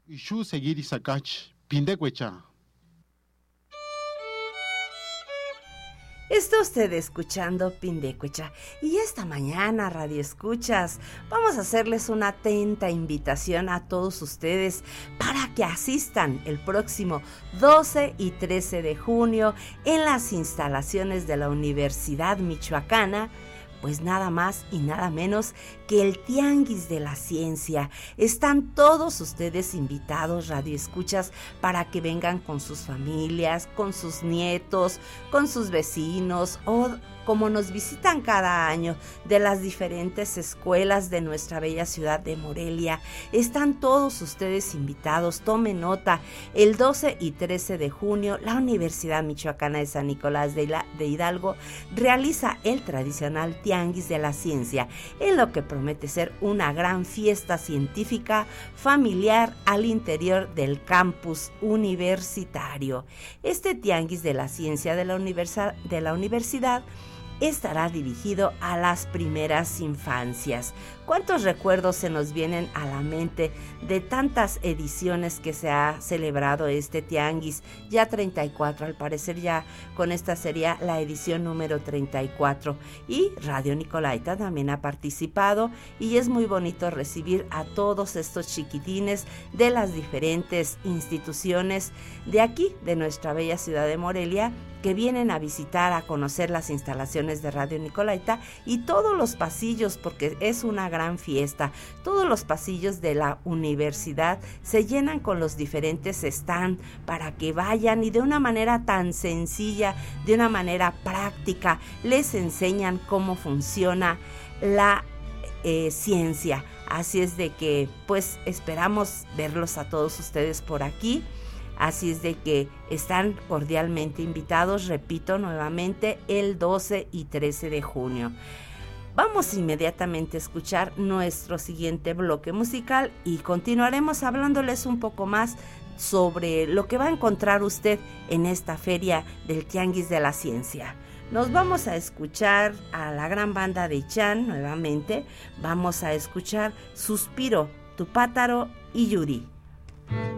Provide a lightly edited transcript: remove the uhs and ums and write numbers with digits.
Ishu seguiri sakach, pindecuecha. Está usted escuchando Pindecuecha y esta mañana, Radio Escuchas, vamos a hacerles una atenta invitación a todos ustedes para que asistan el próximo 12 y 13 de junio en las instalaciones de la Universidad Michoacana, pues nada más y nada menos que el Tianguis de la Ciencia. Están todos ustedes invitados, radioescuchas, para que vengan con sus familias, con sus nietos, con sus vecinos o como nos visitan cada año de las diferentes escuelas de nuestra bella ciudad de Morelia. Están todos ustedes invitados, tomen nota. El 12 y 13 de junio, la Universidad Michoacana de San Nicolás de Hidalgo realiza el tradicional Tianguis de la Ciencia, en lo que promete ser una gran fiesta científica familiar al interior del campus universitario. Este Tianguis de la Ciencia de la universidad estará dirigido a las primeras infancias. ¿Cuántos recuerdos se nos vienen a la mente de tantas ediciones que se ha celebrado este tianguis? Ya 34, al parecer ya con esta sería la edición número 34. Y Radio Nicolaita también ha participado y es muy bonito recibir a todos estos chiquitines de las diferentes instituciones de aquí, de nuestra bella ciudad de Morelia, que vienen a visitar, a conocer las instalaciones de Radio Nicolaita y todos los pasillos, porque es una gran fiesta. Todos los pasillos de la universidad se llenan con los diferentes stands para que vayan y de una manera tan sencilla, de una manera práctica, les enseñan cómo funciona la ciencia. Así es de que, pues, esperamos verlos a todos ustedes por aquí. Así es de que están cordialmente invitados, repito nuevamente, el 12 y 13 de junio. Vamos inmediatamente a escuchar nuestro siguiente bloque musical y continuaremos hablándoles un poco más sobre lo que va a encontrar usted en esta feria del Tianguis de la Ciencia. Nos vamos a escuchar a la gran banda de Chan nuevamente. Vamos a escuchar Suspiro, Tupátaro y Yuri.